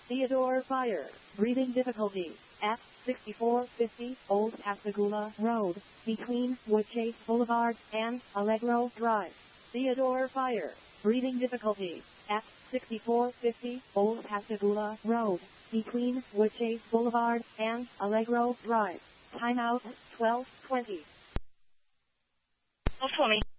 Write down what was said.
Theodore Fire. Breathing difficulty. At 6450 Old Pascagoula Road, between Woodchase Boulevard and Allegro Drive. Theodore Fire. Breathing difficulty. At 6450 Old Pascagoula Road, between Woodchase Boulevard and Allegro Drive. Timeout 12:20. Hold for me.